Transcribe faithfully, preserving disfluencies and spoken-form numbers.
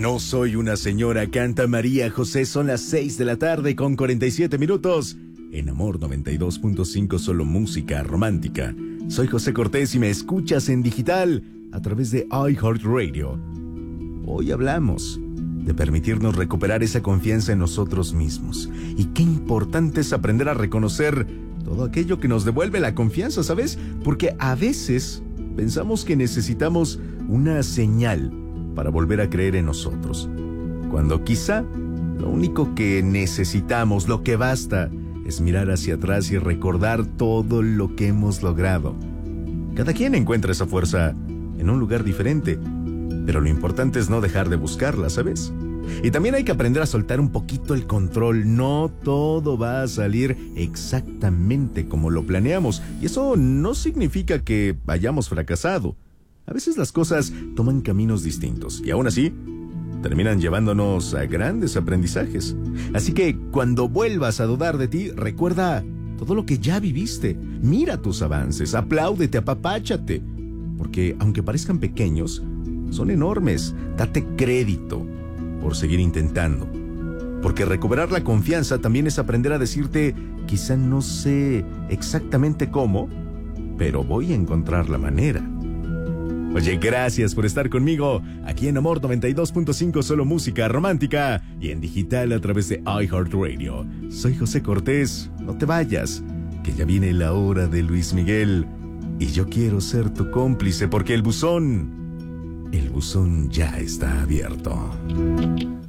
No soy una señora, canta María José. Son las seis de la tarde con cuarenta y siete minutos. En Amor noventa y dos punto cinco, solo música romántica. Soy José Cortés y me escuchas en digital a través de iHeartRadio. Hoy hablamos de permitirnos recuperar esa confianza en nosotros mismos. Y qué importante es aprender a reconocer todo aquello que nos devuelve la confianza, ¿sabes? Porque a veces pensamos que necesitamos una señal para volver a creer en nosotros, cuando quizá lo único que necesitamos, lo que basta, es mirar hacia atrás y recordar todo lo que hemos logrado. Cada quien encuentra esa fuerza en un lugar diferente, pero lo importante es no dejar de buscarla, ¿sabes? Y también hay que aprender a soltar un poquito el control. No todo va a salir exactamente como lo planeamos, y eso no significa que hayamos fracasado. A veces las cosas toman caminos distintos y aún así terminan llevándonos a grandes aprendizajes. Así que cuando vuelvas a dudar de ti, recuerda todo lo que ya viviste. Mira tus avances, apláudete, apapáchate, porque aunque parezcan pequeños, son enormes. Date crédito por seguir intentando, porque recuperar la confianza también es aprender a decirte: quizá no sé exactamente cómo, pero voy a encontrar la manera. Oye, gracias por estar conmigo aquí en Amor noventa y dos punto cinco, solo música romántica, y en digital a través de iHeartRadio. Soy José Cortés. No te vayas, que ya viene la hora de Luis Miguel, y yo quiero ser tu cómplice, porque el buzón, el buzón ya está abierto.